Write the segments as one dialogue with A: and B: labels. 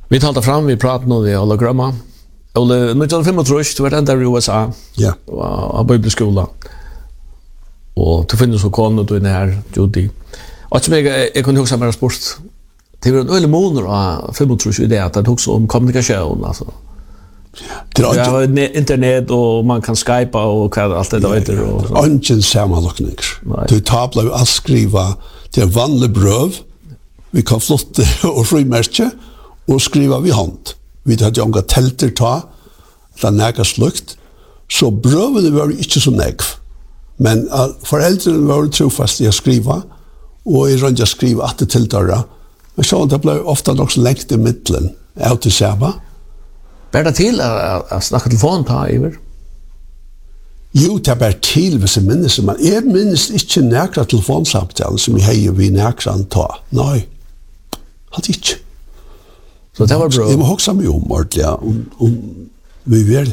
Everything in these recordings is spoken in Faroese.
A: Vi talte fram, vi pratet nå i hologramma. Ole, 1935, du var enda i USA.
B: Ja.
A: Av bibelskola. Og du finner så kone, du er her, Judy. Og som jeg kunne huske mer spurt, det var en øyelig måneder av 35 i det, at det også om kommunikasjon, altså. Det er internet, og man kan skype, og hva alt det vet du.
B: Det er ikke sammenlokninger. Du tar ble å skrive til vanlig brøv, vi kan flotte og frimerke, og skrive ved hånd. Vi hadde jo ikke telter ta, det er nægget slukt, så brøvene var ikke så negv. Men foreldrene var trofast i å skrive, og jeg rønte å skrive at det tiltører. Men så det ble ofte nok så lengt i midtelen, av til Seba.
A: Var det til å snakke telefon på, Iver?
B: Jo, det er bare til hvis jeg minnes, men jeg minnes ikke nærkere telefonsamtalen som jeg heier vi nærkere ta. Nei, hadde ikke.
A: Så det var bra.
B: Jeg må huske meg ordentlig, om vi vil.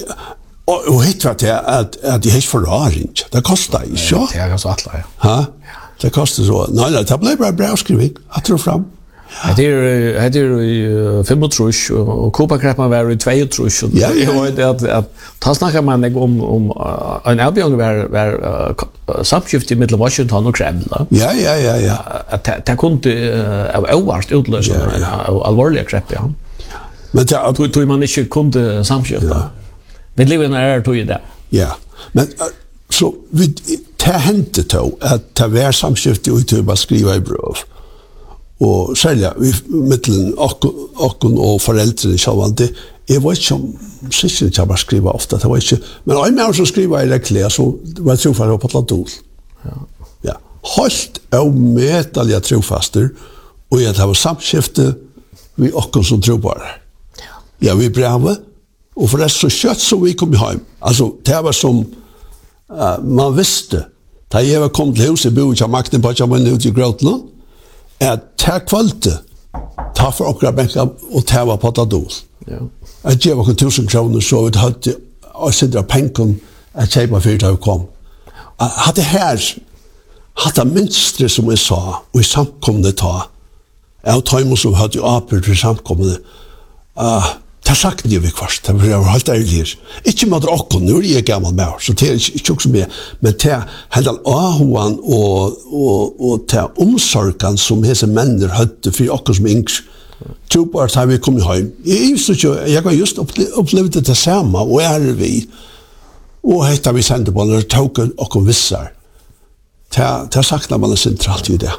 B: Og hitt var det at jeg ikke forraring. Det kostet ikke.
A: Det er ganske atla, ja.
B: Ha? Det kostet så. Nei, det ble bare bra skriving. Jeg tror frem.
A: Det er i 35, og Kuba-kreppen var i 22.
B: Ja.
A: Jeg vet at da snakker man om en avbjørn var samskift i middel Washington og Kreml.
B: Ja.
A: Det kunne av overst utløse en alvorlig krepp, ja.
B: Men det
A: tror man ikke kunne samskifte. Men livet er tog i det.
B: Ja, men så det hendte to at det var samskifte ut til å skrive i brøv. Og særlig, vi mittelen okken og foreldrene sjåvande, jeg var ikke om sikkert ikke bare skrive ofte, det var ikke, men en mer som skriver i rekkelig, så var jeg trofast på Atlantul. Ja. Holdt og medelige trofaster, og jeg var samskifte vi okken som trobare. Ja, vi brevet, og for det så kjøtt som vi kom hjem. Altså, det var som man visste, da jeg var kommet til huset, bo ikke av makten på at jeg var ute i Grøtland, at ta kvalitet, ta for okra benka og ta var på Atlantul.
A: Ja.
B: Jeg gjør okkur 1000 kroner, så vi hadde og sitter penken at kjeipa fyrir da vi kom. Hadde her, hadde minstre som jeg sa, og i samkomne ta, jeg og Taimo som hadde jo aper til samkomne, det sagt ni vi kvart, det var helt ærlig. Ikke med okkur, nå er jeg gammel med, så det er ikke også med, men det hendal ahoan og til omsorgan som hese menner hadde for okkur som yngre. Tror bare at vi kom hjem. Jeg har just opplevd det samme, og vi. Og hette vi sendte på, når det tok okkur vissar. Det sakna man sentralt i det.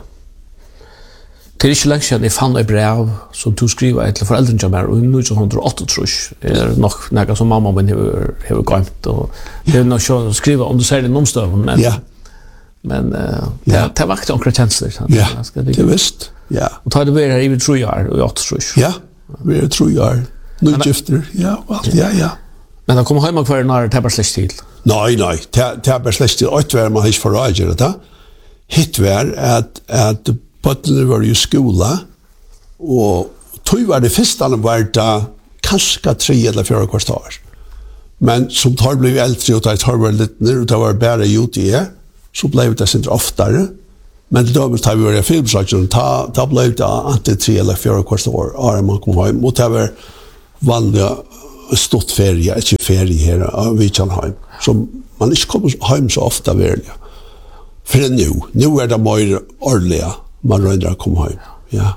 A: Det er ikke lenge siden jeg fann et brev som du skriver til foreldrene til meg, og i 1908 er nok noe som mamma min har gømt, og det er nok å skrive om du ser det omstøven, men det var ikke akkurat kjensler.
B: Ja, det er visst. Ja.
A: Og tar det bare her i 3 år, og i 8 år.
B: Ja, vi er 3 år. Nødgifter, ja.
A: Men da kommer hjemme hver når det er bare slett til?
B: Nei, det er bare slett til. Og hver man har ikke forrager det. Hitt var at bøttene var i skola, og tog var det første var det kanskje 3 eller 4 kvartal. Men som tar ble eldre, og tar var litt ned, og det var bare ute i, så ble det sin oftere. Men det var da vi var i filmsaken, da ble det antall 3 eller 4 kvartal år man kom hjem, og det var vanlig stort ferie, ikke ferie her, vi kan hjem. Så man ikke kommer hjem så ofte, virkelig. For nå er det mer ordentlig, man røyner å komme hjem. Ja.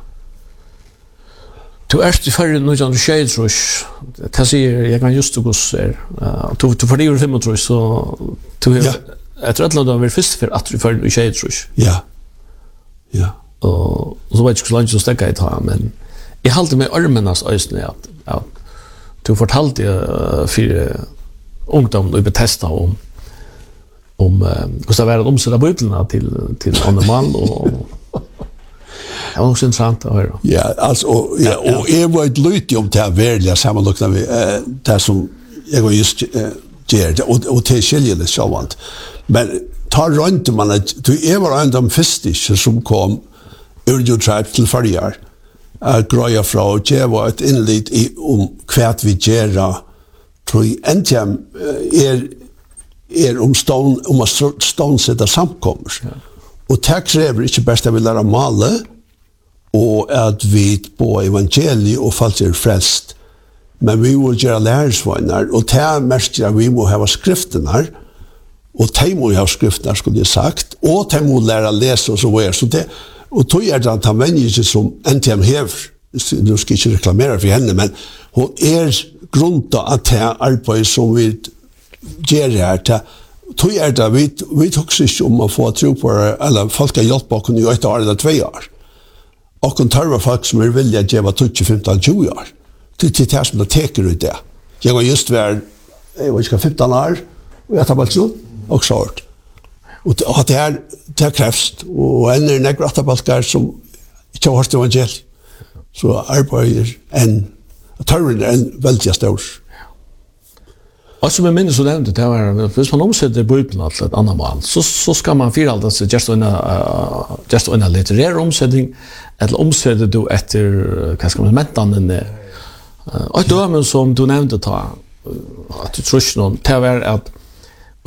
A: Du er i færre noe som du skjer, tror jeg. Det sier, jeg kan just det hos her. Du får det jo 5, tror jeg, så du har, jeg tror at du har vært først for at du færre noe skjer, tror jeg. Ja. Og så var det ikke så langt som stekket jeg tar, men jeg halte med armenes øyne at du fortalte for ungdom og betesta om hvordan det var å omsette bøyblene til andre mann, og det var også interessant å høre.
B: Ja, altså, og jeg var et lydig om det verlige sammenlukne vi, det som jeg var just gjør, og til skiljelig sjåvant. Men ta rundt man, jeg var en av de første som kom Urjo Tribe til Farjar, grøya fra og gjøre et innlitt om hva vi gjør, tror jeg, endtjem om å stånsette samkommer. Og det krever ikke best at vi lærer male, og at vi på evangeliet og falser frelst. Men vi må gjøre lærersvagnar, og det er mest at vi må ha skriftene, og de må ha skriftene, skulle jeg sagt, og de må lære å lese og så videre. Så det, og tog det at han mennesker som NTM hever, nu skal jeg ikke reklamere for henne, men hun grunnt av at det arbeid som vi gjør her, tog det vi tok ikke om å få tro på det, eller folk har hjulpet oss i 8 år eller 2 år. Og hun tar folk som vilja gjøre 15-20 år. Det er som det teker ut det. Jeg var just ved, jeg var ikke 15 år, og jeg tar bare sånn, og så hørt. Og det er krefst, og en nekker atabalkar som ikke har hørt evangeliet. Så arbeider tørren en veldig stor.
A: Og som jeg minnes og nevnte, det var, hvis man omsetter Bibelen til et annet mål, så skal man fyre alt, just en litterær omsetning, eller omsetter du etter, hva skal man mentene, og dømen som du nevnte ta, at du tror ikke noen, det var at i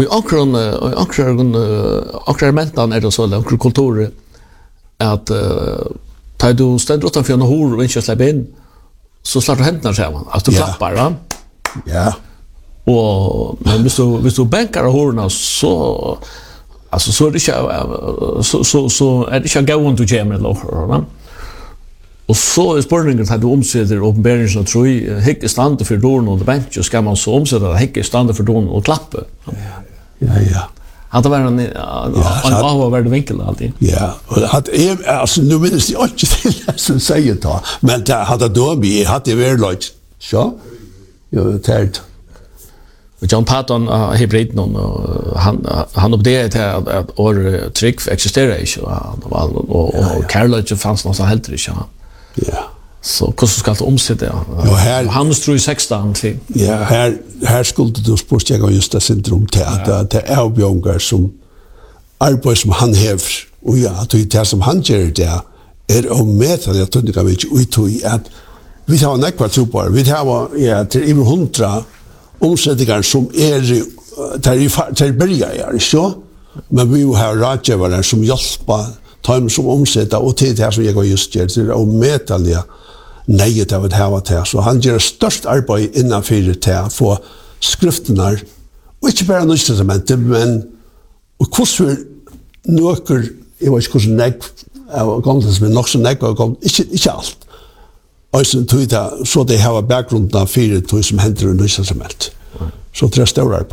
A: akkurat mentene det så, eller akkurat kulturer, at da du stender utenfor en hår og ikke slipper inn, så slår du hendene sammen, at du klapper, va?
B: Ja.
A: Og men hvis du bänkar horna så alltså så det så är det inte gå till German eller va. Och så är spårningen att du omsätter uppenbarelsen och tror hick stand för dörren och bänk och ska man så omsätta hick stand för dörren och klappa.
B: Ja.
A: Hade varit en avvärd vinkel alltid.
B: Ja, och alltså nu minns jag inte till som säger det, men det hade då vi hade väl lite så. Jo, tärt.
A: Och John Patton hybrid någon han uppdaterade till att or trick existerar inte och Carolage fanns någon så helt det
B: ja.
A: Så hur ska det omsätta?
B: Ja, här
A: han tror 16 till.
B: Ja, här skulle du spårt jag just det syndrom till att det är björngar som arbete som han häver och ja, det som han gör det är om med att jag tror vi ut att vi har näkvar super vi har till över 100 omsättningar som där börjar så men vi har rådgivare som hjälper time som omsätter och till det som jag just gör det och metalliga nejet av det här till så han gör störst arbete innanför det här för skrifterna och inte bara Nya testamentet men och hur några jag vet inte hur näck av gamla men nog så näck och inte allt. Alltså så det har bakgrund av 4000 händer i Nya testamentet. Så det är stor arbete.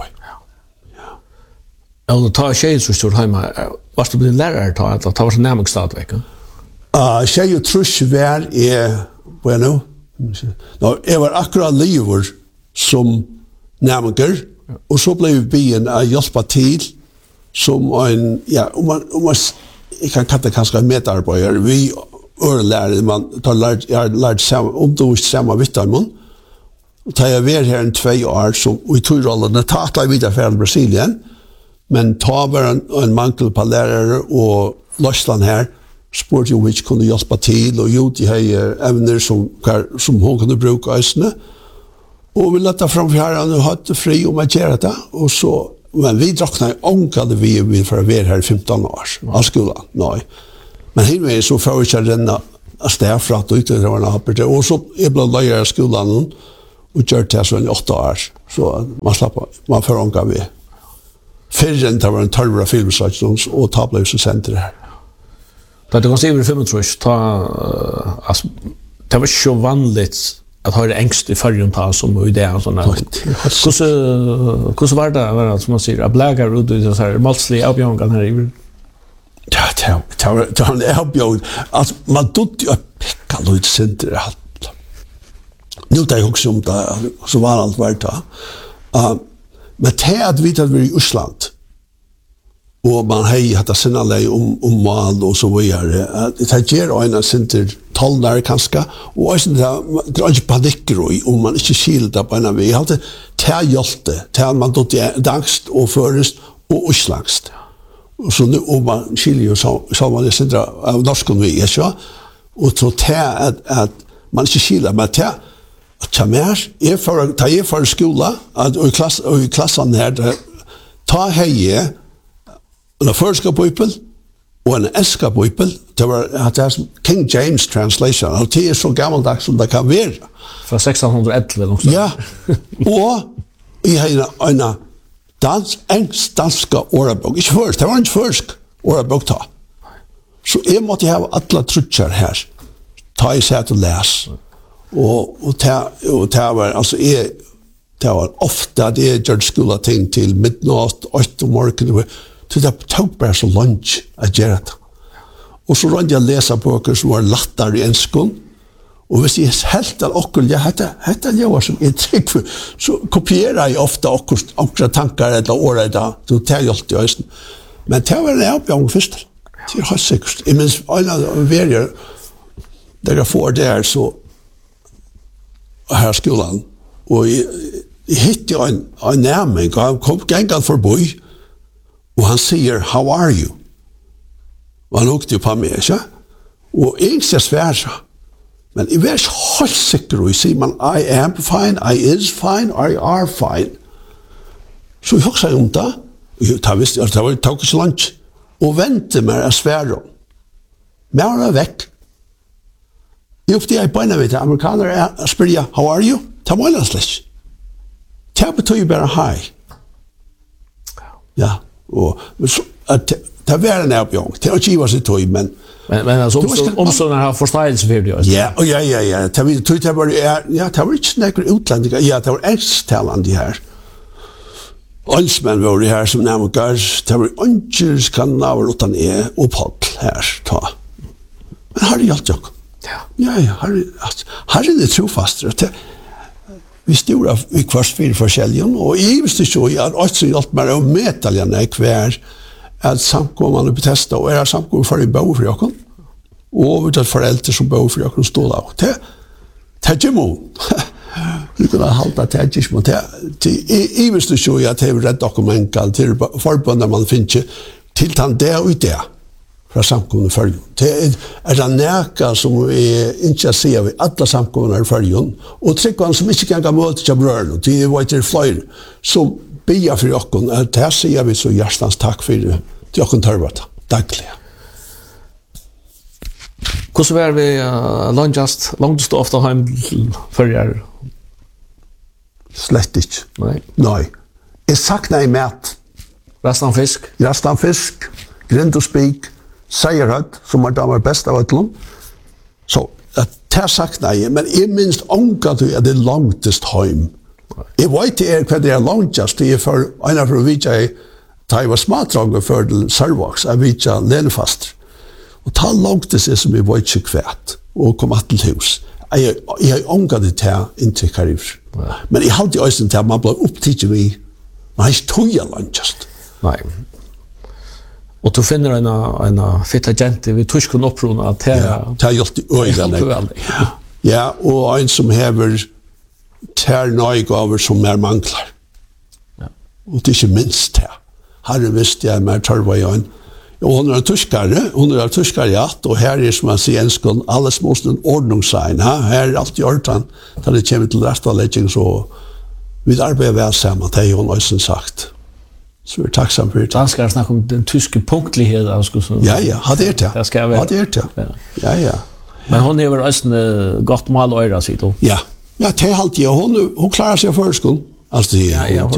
A: Ja. Och ta tjejen så stod hemma. Varst du din lärare att ta var så närmast stadväck?
B: Tjej och trus var bueno. Jag var akkurat lever som närmager och så blev vi en hjälpa till som en om man jag kan kalla det kanske en medarbetare vi lärare man tar lärt samma om du samma vitamon och tar jag här en 2 år som vi tog rollen att ta vidare från Brasilien men ta var en mankel på lärare och Lossland här sport ju which kunde hjälpa till och gjort de här ämnen som hon kunde bruka isne och vi låta framför här nu hade fri om att göra det och så men vi dracknade onkade vi för att vara här 15 år av skolan nej men hela så får jag denna staff för att ute det var en appert och så blev lärare skolan och gjort det så i 8 år så man får onka vi förrän det var en törra filmstation och tablås center här.
A: Det kan se över 35 alltså det var så vanligt att ha det ängst i förrjun ta som idé och såna. Hur var det som man säger att blägar ut i så här malslig avbjörngan här i.
B: Ja, det var en avbjörn att man tog ju picka ut center allt. Nu tar jag också om det så var allt värt det. Men det att vi tar i Island och man har haft sina lei om mal och så vidare. Det ger en center tallnar kanske och så det är inte paniker om man inte skilda på en vi hade hjälte till man då angst och förrest och uslagst. Och så nu om man skiljer så man det center av norskon vi är så och så att man inte skilda med det att mer är för skola att i klassen här ta heje och förska people och en engelska bibel, det var att det som King James translation, och det är så gammaldags som det kan vara.
A: Från 1611 också.
B: Ja, och i en danska ordbok, inte först, det var inte först ordbok ta. Så jag måtte ha alla trutcher här, ta i sig och läs. Och det var, alltså, det var ofta det gör skola ting till midnatt, 8 morgon, så det tog bara så lunch att göra det. Och så rörde jag läsa böcker som var lattare i en skål. Och hvis jag helt av okkur, ja, hetta jag som är trygg för, så kopierar jag ofta okra tankar eller året idag, så tar jag alltid i östen. Men det var en avbjörn först. Det är säkert. Jag minns en av verger, där jag får där så här skolan, och jag hittade en närming, och han kom gängat förbi, och han säger, how are you? Och han åkte på mig, så? Och inte svär. Men I var helt sikker, og I sier man, I am fine, I is fine, I are fine. Så jeg også om det, det var ikke lunch, og vente meg å svære. Men jeg vekk. Jeg oppte jeg beina vet, amerikanere spør jeg, how are you? Det var en slags. Det betyr bare hi. Ja, og det var en avbjørn. Det var ikke hva sitt tøy, men
A: alltså omståndare har förståelse för det.
B: Ja. Det var inte några utländiga. Ja, det var engelsktalande här. Olsmän var det här som närmare. Det var inte skandinaver utan och Paul här. Men har det hjälpt jag? Ja, har det trofast. Vi stod i kvart 4 forskjellige, og I visste så, jeg har også hjulpet meg å medaljene hver at samkommende betesta, og det samkommende for I bor for dere, og vi tar foreldre som bor for dere stod av. Det er ikke mån. Du kunne halta det er ikke mån. Jeg visste så, at det er rett dokumenter til forbundet man finner til det og det fra samkommende følgen. Det er næka som vi ikke ser ved alle samkommende følgen, og tryggvann som ikke kan møte til brøren, det var ikke flere som bia for dere, at det sier vi så hjertens takk for det, til dere tørvet daglig.
A: Hvordan var vi langtest ofte hjem før jeg?
B: Slett ikke.
A: Nei.
B: Jeg sakna I mat.
A: Rastan fisk, grind og spik, seierhøtt, som damer best av ætlom. Så, det sakna jeg, men jeg minst ångat at det langtest hjem. Jeg vet hva det langtest, det for en av å vite da jeg var smatranger for til Sørvaks, jeg vite lenefast. Og ta langtest som jeg vet ikke kvært, og kom til hus. Jeg har ångat det til inntrykk her. Men jeg hadde også til at man ble opptidget vi, men jeg tog jeg langtest. Nei. Og du finner en fitt agent ved tyskund opprona at det
B: er gjort I øyne. Ja, og en som hever ter nøygaver som manglar. Og det ikke minst det. Herre visste jeg mer tørva I øyne. Og hun tyskare, ja, og her som man sier enskånd, alles måste en ordningssegn, her alt I ordan, da det kommer til rettvallegging, så vi arbeider vel sammen, det hun også sagt. Så vi tacksam för det.
A: Danskar snackar om den tyske punktlighet.
B: Ja, har det det.
A: Det ska vara.
B: Ja.
A: Men hon är väl också gott mal öra sitt då.
B: Ja, det är alltid hon klarar sig för skolan. Alltså